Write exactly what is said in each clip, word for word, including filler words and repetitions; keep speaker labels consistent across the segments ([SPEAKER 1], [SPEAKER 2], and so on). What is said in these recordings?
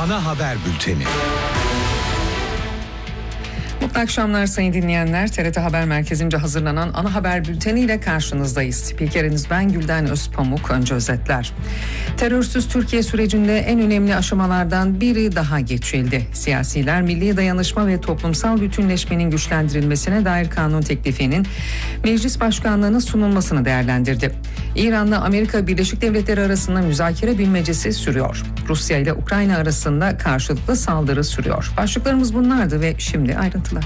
[SPEAKER 1] Ana Haber Bülteni.
[SPEAKER 2] Mutlu akşamlar sayın dinleyenler. T R T Haber Merkezi'nce hazırlanan Ana Haber Bülteni ile karşınızdayız. Spikeriniz ben Gülden Özpamuk. Önce özetler. Terörsüz Türkiye sürecinde en önemli aşamalardan biri daha geçildi. Siyasiler milli dayanışma ve toplumsal bütünleşmenin güçlendirilmesine dair kanun teklifinin Meclis Başkanlığı'na sunulmasını değerlendirdi. İran'la Amerika Birleşik Devletleri arasında müzakere bilmecesi sürüyor. Rusya ile Ukrayna arasında karşılıklı saldırı sürüyor. Başlıklarımız bunlardı ve şimdi ayrıntılar.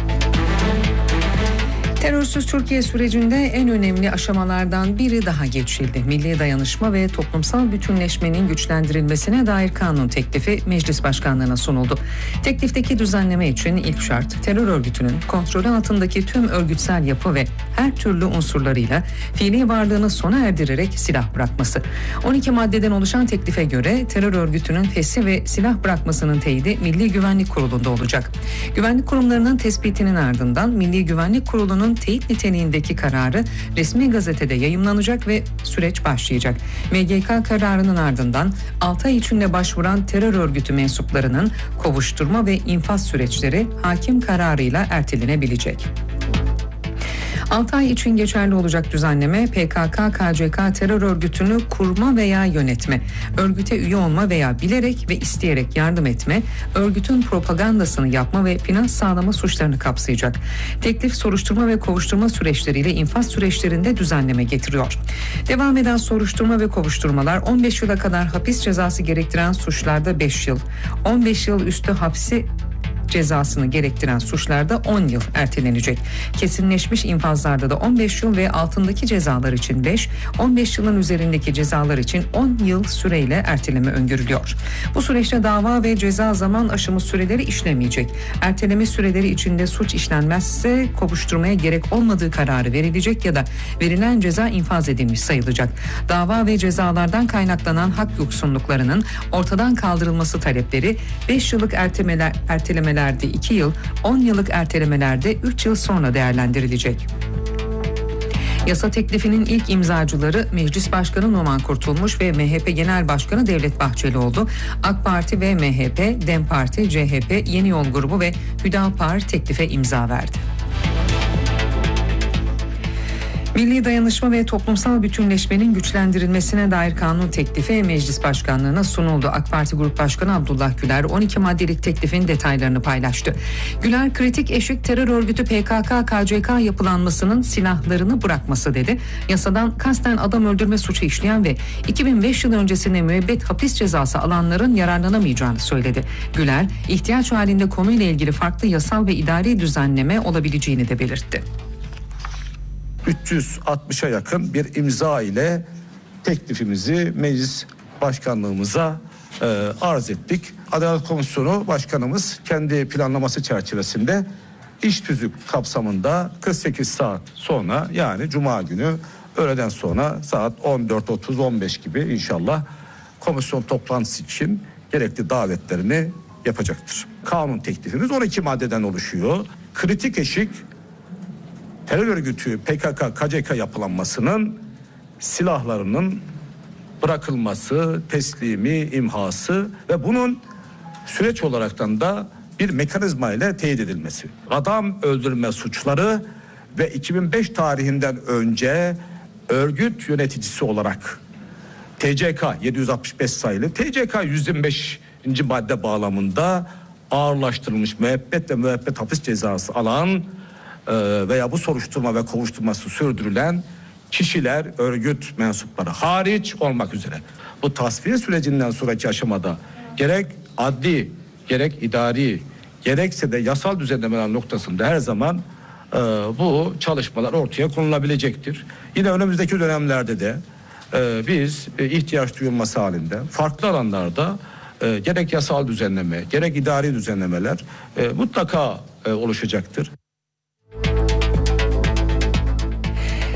[SPEAKER 2] Terörsüz Türkiye sürecinde en önemli aşamalardan biri daha geçildi. Milli dayanışma ve toplumsal bütünleşmenin güçlendirilmesine dair kanun teklifi Meclis Başkanlığı'na sunuldu. Teklifteki düzenleme için ilk şart terör örgütünün kontrolü altındaki tüm örgütsel yapı ve her türlü unsurlarıyla fiili varlığını sona erdirerek silah bırakması. on iki maddeden oluşan teklife göre terör örgütünün fesih ve silah bırakmasının teyidi Milli Güvenlik Kurulu'nda olacak. Güvenlik kurumlarının tespitinin ardından Milli Güvenlik Kurulu'nun teyit niteliğindeki kararı resmi gazetede yayımlanacak ve süreç başlayacak. M G K kararının ardından altı ay içinde başvuran terör örgütü mensuplarının kovuşturma ve infaz süreçleri hakim kararıyla ertelenebilecek. altı ay için geçerli olacak düzenleme P K K K C K terör örgütünü kurma veya yönetme, örgüte üye olma veya bilerek ve isteyerek yardım etme, örgütün propagandasını yapma ve finans sağlama suçlarını kapsayacak. Teklif soruşturma ve kovuşturma süreçleriyle infaz süreçlerinde düzenleme getiriyor. Devam eden soruşturma ve kovuşturmalar on beş yıla kadar hapis cezası gerektiren suçlarda beş yıl, on beş yıl üstü hapsi cezasını gerektiren suçlarda on yıl ertelenecek. Kesinleşmiş infazlarda da on beş yıl ve altındaki cezalar için beş, on beş yılın üzerindeki cezalar için on yıl süreyle erteleme öngörülüyor. Bu süreçte dava ve ceza zaman aşımı süreleri işlemeyecek. Erteleme süreleri içinde suç işlenmezse kovuşturmaya gerek olmadığı kararı verilecek ya da verilen ceza infaz edilmiş sayılacak. Dava ve cezalardan kaynaklanan hak yoksunluklarının ortadan kaldırılması talepleri beş yıllık ertelemeler, ertelemeler iki yıl, on yıllık ertelemelerde üç yıl sonra değerlendirilecek. Yasa teklifinin ilk imzacıları Meclis Başkanı Numan Kurtulmuş ve M H P Genel Başkanı Devlet Bahçeli oldu. AK Parti ve M H P, DEM Parti, C H P, Yeni Yol Grubu ve Hüdapar teklife imza verdi. Milli dayanışma ve toplumsal bütünleşmenin güçlendirilmesine dair kanun teklifi Meclis Başkanlığı'na sunuldu. AK Parti Grup Başkanı Abdullah Güler on iki maddelik teklifin detaylarını paylaştı. Güler kritik eşik terör örgütü P K K K C K yapılanmasının silahlarını bırakması dedi. Yasadan kasten adam öldürme suçu işleyen ve iki bin beş yıl öncesinde müebbet hapis cezası alanların yararlanamayacağını söyledi. Güler ihtiyaç halinde konuyla ilgili farklı yasal ve idari düzenleme olabileceğini de belirtti.
[SPEAKER 3] üç yüz altmışa yakın bir imza ile teklifimizi Meclis Başkanlığımıza e, arz ettik. Adalet Komisyonu Başkanımız kendi planlaması çerçevesinde iş tüzük kapsamında kırk sekiz saat sonra, yani Cuma günü öğleden sonra saat on dört otuz on beş gibi inşallah komisyon toplantısı için gerekli davetlerini yapacaktır. Kanun teklifimiz on iki maddeden oluşuyor. Kritik eşik terör örgütü P K K K C K yapılanmasının silahlarının bırakılması, teslimi, imhası ve bunun süreç olaraktan da bir mekanizma ile teyit edilmesi. Adam öldürme suçları ve iki bin beş tarihinden önce örgüt yöneticisi olarak T C K yedi yüz altmış beş sayılı T C K yüz yirmi beşinci madde bağlamında ağırlaştırılmış müebbet ve müebbet hapis cezası alan veya bu soruşturma ve kovuşturması sürdürülen kişiler, örgüt mensupları hariç olmak üzere bu tasfiye sürecinden sonraki aşamada gerek adli, gerek idari, gerekse de yasal düzenlemeler noktasında her zaman e, bu çalışmalar ortaya konulabilecektir. Yine önümüzdeki dönemlerde de e, biz e, ihtiyaç duyulması halinde farklı alanlarda e, gerek yasal düzenleme, gerek idari düzenlemeler e, mutlaka e, oluşacaktır.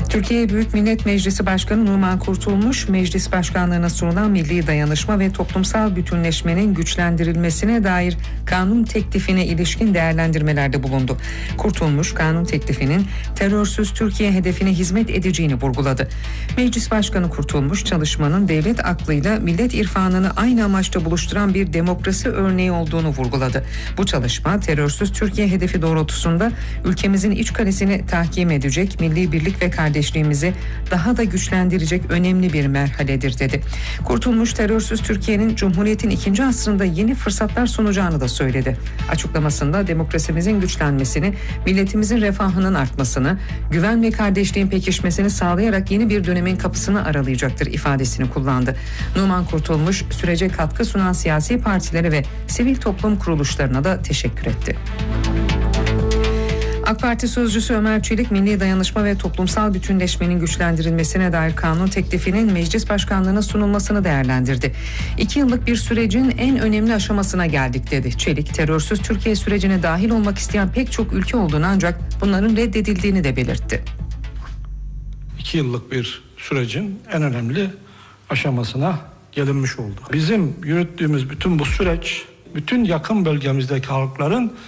[SPEAKER 2] Türkiye Büyük Millet Meclisi Başkanı Numan Kurtulmuş, meclis başkanlığına sunulan milli dayanışma ve toplumsal bütünleşmenin güçlendirilmesine dair kanun teklifine ilişkin değerlendirmelerde bulundu. Kurtulmuş, kanun teklifinin terörsüz Türkiye hedefine hizmet edeceğini vurguladı. Meclis Başkanı Kurtulmuş, çalışmanın devlet aklıyla millet irfanını aynı amaçta buluşturan bir demokrasi örneği olduğunu vurguladı. Bu çalışma, terörsüz Türkiye hedefi doğrultusunda ülkemizin iç kalesini tahkim edecek, milli birlik ve kardeşliğimizi daha da güçlendirecek önemli bir merhaledir dedi. Kurtulmuş, terörsüz Türkiye'nin Cumhuriyet'in ikinci asrında yeni fırsatlar sunacağını da söyledi. Açıklamasında demokrasimizin güçlenmesini, milletimizin refahının artmasını, güven ve kardeşliğin pekişmesini sağlayarak yeni bir dönemin kapısını aralayacaktır ifadesini kullandı. Numan Kurtulmuş, sürece katkı sunan siyasi partilere ve sivil toplum kuruluşlarına da teşekkür etti. AK Parti sözcüsü Ömer Çelik, milli dayanışma ve toplumsal bütünleşmenin güçlendirilmesine dair kanun teklifinin meclis başkanlığına sunulmasını değerlendirdi. İki yıllık bir sürecin en önemli aşamasına geldik dedi. Çelik, terörsüz Türkiye sürecine dahil olmak isteyen pek çok ülke olduğunu ancak bunların reddedildiğini de belirtti.
[SPEAKER 1] İki yıllık bir sürecin en önemli aşamasına gelinmiş oldu. Bizim yürüttüğümüz bütün bu süreç, bütün yakın bölgemizdeki halkların